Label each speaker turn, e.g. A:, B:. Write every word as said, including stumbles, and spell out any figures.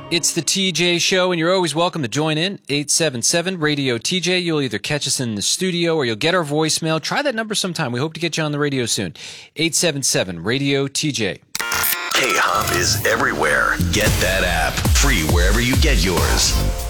A: It's the T J Show, and you're always welcome to join in. eight seven seven radio T J. You'll either catch us in the studio or you'll get our voicemail. Try that number sometime. We hope to get you on the radio soon. eight seven seven radio T J.
B: K-Hop is everywhere. Get that app free wherever you get yours.